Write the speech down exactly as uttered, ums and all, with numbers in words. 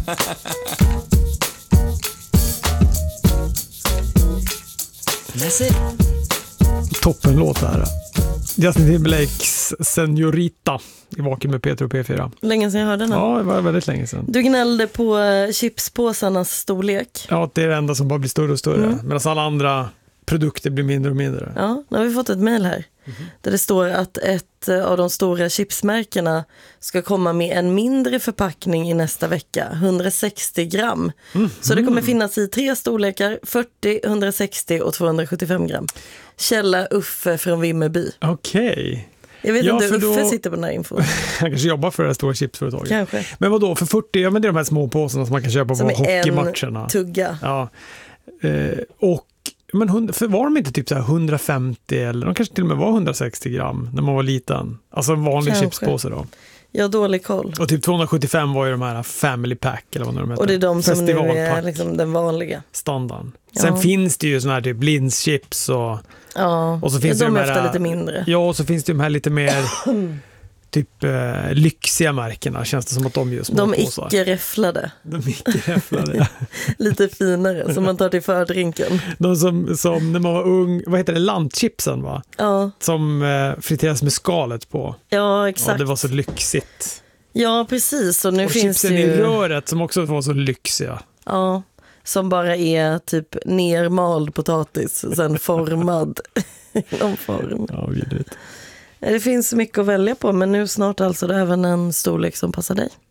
Toppenlåt här. Justin Timberlakes Senorita i Vaken med Peter och P fyra. Länge sedan jag hörde den. Ja, det var väldigt länge sedan. Du gnällde på chipspåsarnas storlek. Ja, det är det enda som bara blir större och större. Mm. Medan alla andra produkter blir mindre och mindre. Ja, nu har vi fått ett mejl här. Mm-hmm. Där det står att ett av de stora chipsmärkena ska komma med en mindre förpackning i nästa vecka. hundrasextio gram. Mm-hmm. Så det kommer finnas i tre storlekar. fyrtio, hundrasextio och tvåhundrasjuttiofem gram. Källa Uffe från Vimmerby. Okej. Okay. Jag vet ja, inte, Uffe då... sitter på den här info. Han kanske jobbar för det här stora chipsföretaget. Kanske. Men vad då för fyrtio? Ja, men det är de här små påsarna som man kan köpa som på hockeymatcherna. Som en tugga. Ja. Eh, och men för var de inte typ så här hundrafemtio eller de kanske till och med var hundrasextio gram när man var liten? Alltså en vanlig kanske. Chipspåse då. Jag har dålig koll. Och typ tvåhundrasjuttiofem var ju de här family pack eller vad de heter. Och det är de som nu är liksom den vanliga. Standard. Ja. Sen finns det ju såna här typ linschips och ja. och så finns de det de här, här lite mindre. Ja, och så finns det de här lite mer typ eh, lyxiga märkena, känns det som att de gör små de påsar. icke-räfflade. De icke-räfflade. Lite finare, som man tar till fördrinken. De som, som när man var ung, vad heter det, lantchipsen va? Ja. Som eh, friteras med skalet på. Ja, exakt. Ja, det var så lyxigt. Ja, precis. Och nu och finns chipsen ju... i röret som också var så lyxiga. Ja, som bara är typ nermald potatis, sen formad i någon form. Ja, vidrigt. Det finns mycket att välja på, men nu snart alltså det är även en storlek som passar dig.